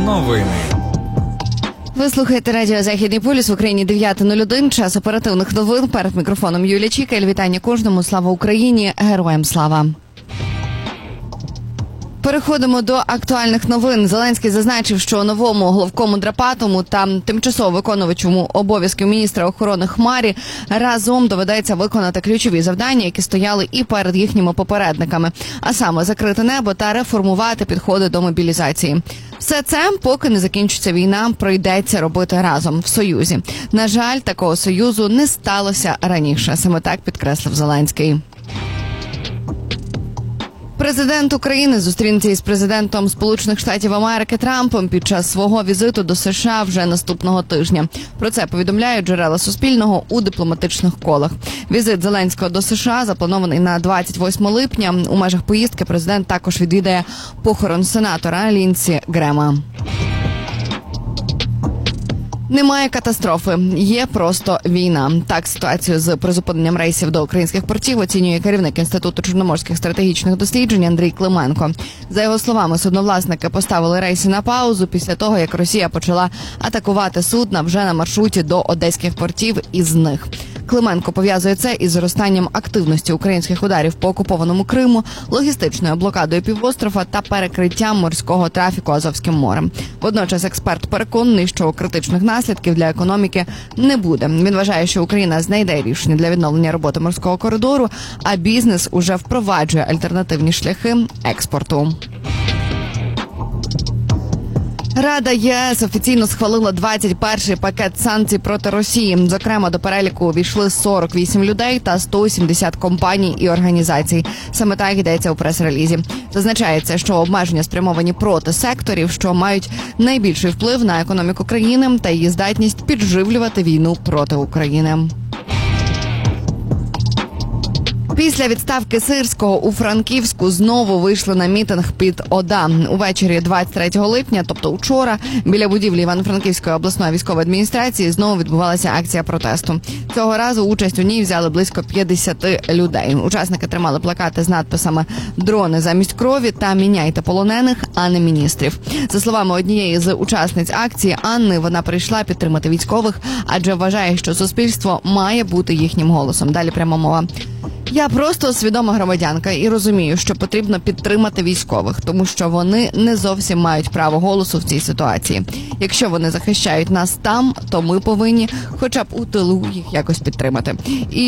Новини. Ви слухаєте радіо «Західний полюс», в Україні 9:01, час оперативних новин. Перед мікрофоном Юлія Чікаль. Вітання кожному. Слава Україні! Героям слава! Переходимо до актуальних новин. Зеленський зазначив, що новому головкому Драпатому та тимчасово виконувачому обов'язків міністра охорони Хмарі разом доведеться виконати ключові завдання, які стояли і перед їхніми попередниками, а саме закрити небо та реформувати підходи до мобілізації. Все це, поки не закінчиться війна, прийдеться робити разом, в Союзі. На жаль, такого Союзу не сталося раніше. Саме так підкреслив Зеленський. Президент України зустрінеться із президентом Сполучених Штатів Америки Трампом під час свого візиту до США вже наступного тижня. Про це повідомляють джерела Суспільного у дипломатичних колах. Візит Зеленського до США запланований на 28 липня. У межах поїздки президент також відвідає похорон сенатора Лінсі Грема. Немає катастрофи, є просто війна. Так ситуацію з призупиненням рейсів до українських портів оцінює керівник Інституту чорноморських стратегічних досліджень Андрій Клименко. За його словами, судновласники поставили рейси на паузу після того, як Росія почала атакувати судна вже на маршруті до одеських портів із них. Клименко пов'язує це із зростанням активності українських ударів по окупованому Криму, логістичною блокадою півострова та перекриттям морського трафіку Азовським морем. Водночас експерт переконаний, що критичних наслідків для економіки не буде. Він вважає, що Україна знайде рішення для відновлення роботи морського коридору, а бізнес уже впроваджує альтернативні шляхи експорту. Рада ЄС офіційно схвалила 21-й пакет санкцій проти Росії. Зокрема, до переліку увійшли 48 людей та 170 компаній і організацій. Саме так йдеться у прес-релізі. Зазначається, що обмеження спрямовані проти секторів, що мають найбільший вплив на економіку країни та її здатність підживлювати війну проти України. Після відставки Сирського у Франківську знову вийшли на мітинг під ОДА. Увечері 23 липня, тобто учора, біля будівлі Івано-Франківської обласної військової адміністрації знову відбувалася акція протесту. Цього разу участь у ній взяли близько 50 людей. Учасники тримали плакати з надписами «Дрони замість крові» та «Міняйте полонених, а не міністрів». За словами однієї з учасниць акції Анни, вона прийшла підтримати військових, адже вважає, що суспільство має бути їхнім голосом. Далі пряма мова. «Я просто свідома громадянка і розумію, що потрібно підтримати військових, тому що вони не зовсім мають право голосу в цій ситуації. Якщо вони захищають нас там, то ми повинні хоча б у тилу їх якось підтримати».